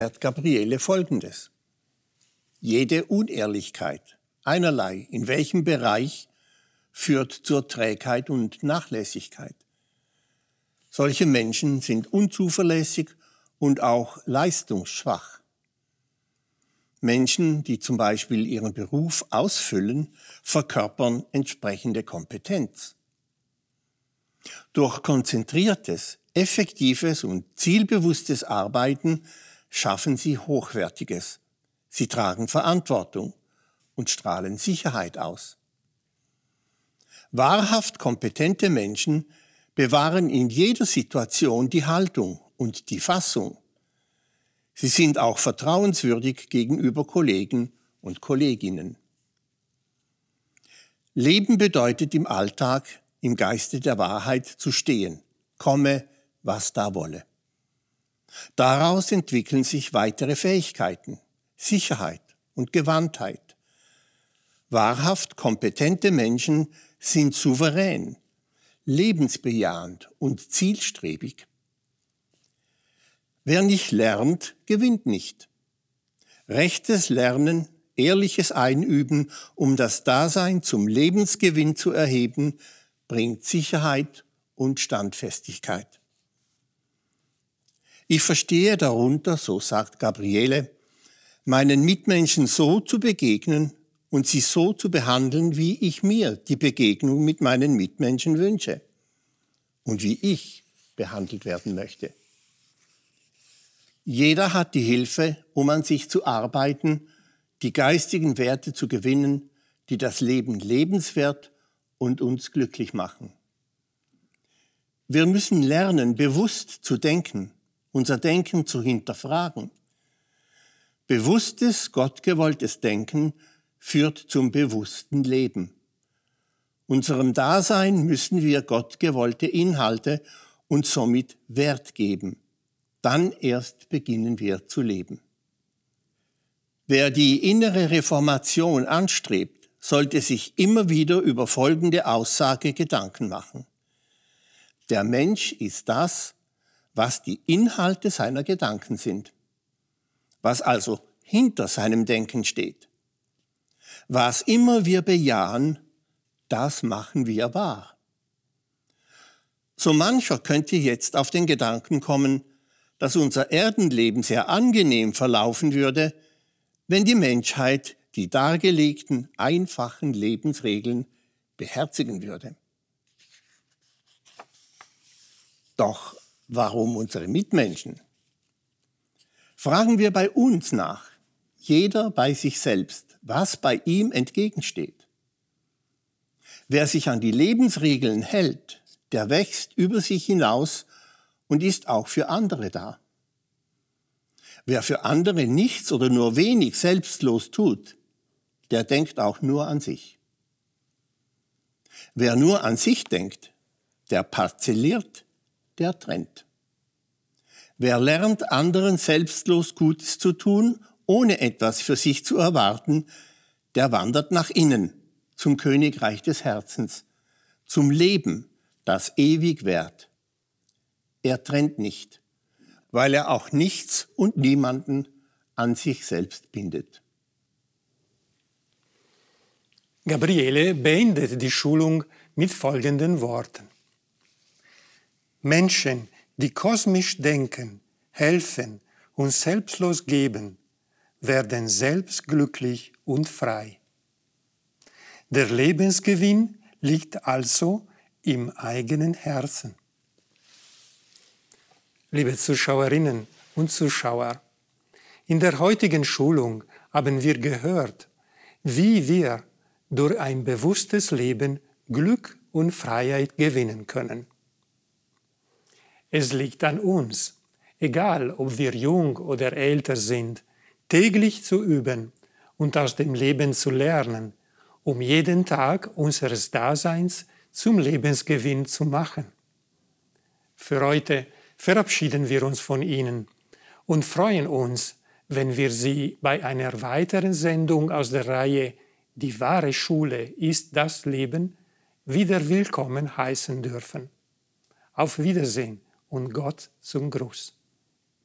Gabriele Folgendes: Jede Unehrlichkeit, einerlei in welchem Bereich, führt zur Trägheit und Nachlässigkeit. Solche Menschen sind unzuverlässig und auch leistungsschwach. Menschen, die zum Beispiel ihren Beruf ausfüllen, verkörpern entsprechende Kompetenz. Durch konzentriertes, effektives und zielbewusstes Arbeiten schaffen sie Hochwertiges. Sie tragen Verantwortung und strahlen Sicherheit aus. Wahrhaft kompetente Menschen bewahren in jeder Situation die Haltung und die Fassung. Sie sind auch vertrauenswürdig gegenüber Kollegen und Kolleginnen. Leben bedeutet im Alltag, im Geiste der Wahrheit zu stehen, komme, was da wolle. Daraus entwickeln sich weitere Fähigkeiten, Sicherheit und Gewandtheit. Wahrhaft kompetente Menschen sind souverän, lebensbejahend und zielstrebig. Wer nicht lernt, gewinnt nicht. Rechtes Lernen, ehrliches Einüben, um das Dasein zum Lebensgewinn zu erheben, bringt Sicherheit und Standfestigkeit. Ich verstehe darunter, so sagt Gabriele, meinen Mitmenschen so zu begegnen und sie so zu behandeln, wie ich mir die Begegnung mit meinen Mitmenschen wünsche und wie ich behandelt werden möchte. Jeder hat die Hilfe, um an sich zu arbeiten, die geistigen Werte zu gewinnen, die das Leben lebenswert und uns glücklich machen. Wir müssen lernen, bewusst zu denken, unser Denken zu hinterfragen. Bewusstes, gottgewolltes Denken führt zum bewussten Leben. Unserem Dasein müssen wir gottgewollte Inhalte und somit Wert geben. Dann erst beginnen wir zu leben. Wer die innere Reformation anstrebt, sollte sich immer wieder über folgende Aussage Gedanken machen. Der Mensch ist das, was die Inhalte seiner Gedanken sind, was also hinter seinem Denken steht. Was immer wir bejahen, das machen wir wahr. So mancher könnte jetzt auf den Gedanken kommen, dass unser Erdenleben sehr angenehm verlaufen würde, wenn die Menschheit die dargelegten einfachen Lebensregeln beherzigen würde. Doch warum unsere Mitmenschen? Fragen wir bei uns nach, jeder bei sich selbst, was bei ihm entgegensteht. Wer sich an die Lebensregeln hält, der wächst über sich hinaus und ist auch für andere da. Wer für andere nichts oder nur wenig selbstlos tut, der denkt auch nur an sich. Wer nur an sich denkt, der parzelliert, der trennt. Wer lernt, anderen selbstlos Gutes zu tun, ohne etwas für sich zu erwarten, der wandert nach innen, zum Königreich des Herzens, zum Leben, das ewig währt. Er trennt nicht, weil er auch nichts und niemanden an sich selbst bindet. Gabriele beendet die Schulung mit folgenden Worten. Menschen, die kosmisch denken, helfen und selbstlos geben, werden selbst glücklich und frei. Der Lebensgewinn liegt also im eigenen Herzen. Liebe Zuschauerinnen und Zuschauer, in der heutigen Schulung haben wir gehört, wie wir durch ein bewusstes Leben Glück und Freiheit gewinnen können. Es liegt an uns, egal ob wir jung oder älter sind, täglich zu üben und aus dem Leben zu lernen, um jeden Tag unseres Daseins zum Lebensgewinn zu machen. Für heute verabschieden wir uns von Ihnen und freuen uns, wenn wir Sie bei einer weiteren Sendung aus der Reihe Die wahre Schule ist das Leben wieder willkommen heißen dürfen. Auf Wiedersehen und Gott zum Gruß.